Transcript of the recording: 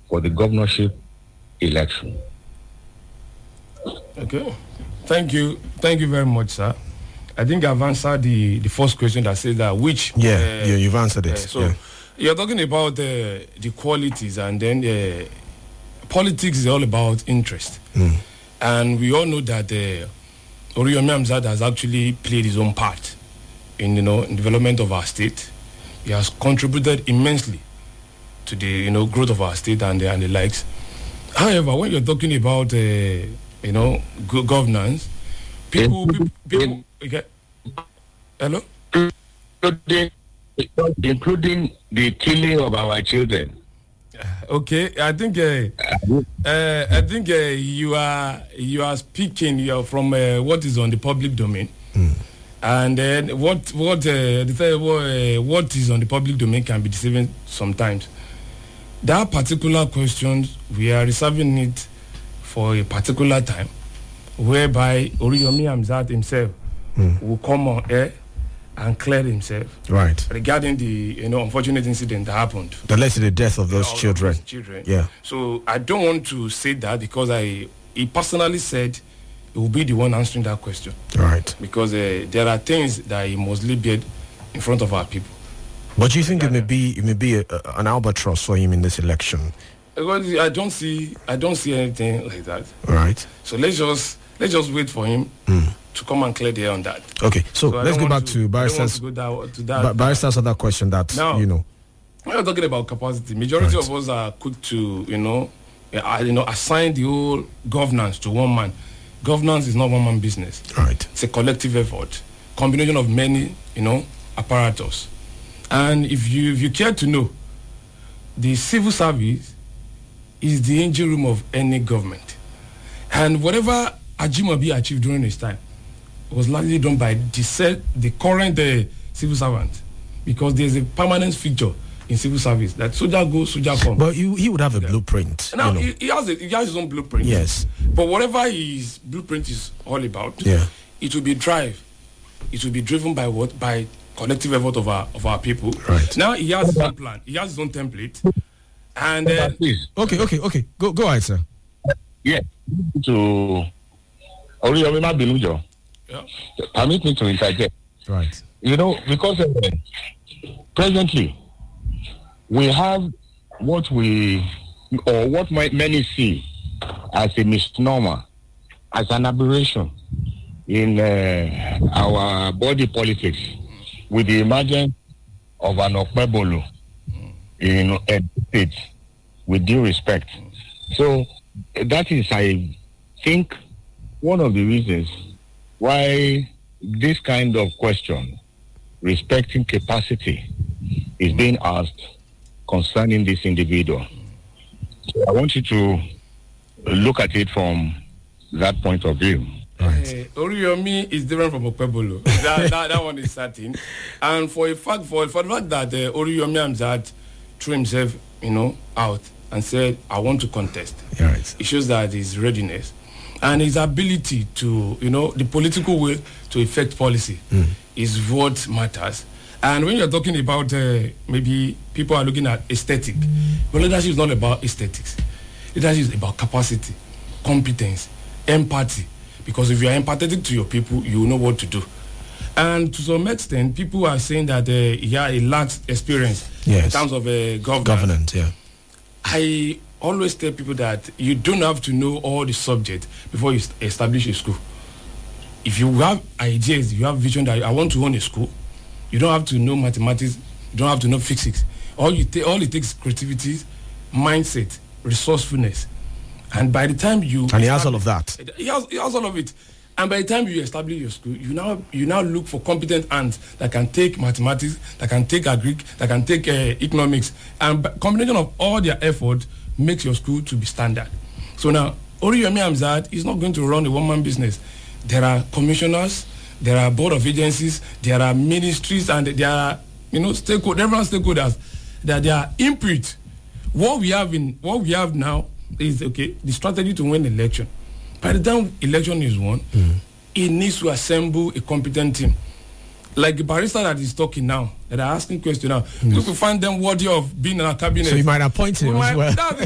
for the governorship election. Okay. Thank you very much, sir. I think I've answered the first question that says that which... you've answered it. You're talking about the qualities, and then politics is all about interest. And we all know that Oriyomi Hamzat has actually played his own part in development of our state. He has contributed immensely to the growth of our state and the likes. However, when you're talking about good governance, people okay. Hello? Including the killing of our children. Okay, I think you are speaking from what is on the public domain, and then what is on the public domain can be deceiving sometimes. That particular question, we are reserving it for a particular time, whereby Oriyomi Hamzat himself will come on air and clear himself regarding the unfortunate incident that happened that led to the death of those children. Yeah. So I don't want to say that because he personally said he will be the one answering that question. Right. Because there are things that he must leave in front of our people. But do you think it may be an albatross for him in this election? Because I don't see anything like that. Right. So let's just wait for him to come and clear the air on that. Okay, so let's go back to Barrister's other question that, now, when you're talking about capacity, majority of us are quick to, assign the whole governance to one man. Governance is not one man business. Right. It's a collective effort, combination of many, apparatus. And if you care to know, the civil service is the engine room of any government. And whatever Ajimobi achieved during his time was largely done by the current civil servant, because there's a permanent feature in civil service that soldier goes, soldier comes. But he would have a blueprint. Now he has his own blueprint. Yes. But whatever his blueprint is all about, it will be driven by what? By collective effort of our people. Right. Now he has his own plan. He has his own template. And okay. Go ahead, sir. Yeah. To Oriyomi Binujo. Yeah. Permit me to interject. Right. Because presently we have what many see as a misnomer, as an aberration in our body politics, with the emergence of an Okpebolo in a state, with due respect. So that is, I think, one of the reasons why this kind of question respecting capacity is being asked concerning this individual. So I want you to look at it from that point of view. Right. Oriyomi is different from Okpebolo. that one is certain. And for the fact that Oriyomi Hamzat threw himself, out and said, I want to contest. Right. It shows that his readiness and his ability to, the political will to effect policy is what matters. And when you're talking about maybe people are looking at aesthetic, but leadership is not about aesthetics. Leadership is about capacity, competence, empathy. Because if you are empathetic to your people, you will know what to do. And to some extent, people are saying that he lacks experience in terms of governance. Yeah. I always tell people that you don't have to know all the subjects before you establish a school. If you have ideas, you have vision that I want to own a school, you don't have to know mathematics, you don't have to know physics. All it takes is creativity, mindset, resourcefulness. And by the time he has all of that. He has all of it. And by the time you establish your school, you now look for competent hands that can take mathematics, that can take Greek, that can take economics. And combination of all their effort makes your school to be standard. So now, Oriyomi Hamzat is not going to run a one-man business. There are commissioners, there are board of agencies, there are ministries, and there are stakeholders that they are input. What we have now is the strategy to win the election. By the time election is won, it needs to assemble a competent team. Like the barrister that is talking now, that are asking questions now, we could find them worthy of being in our cabinet. So you might appoint him as well. That's the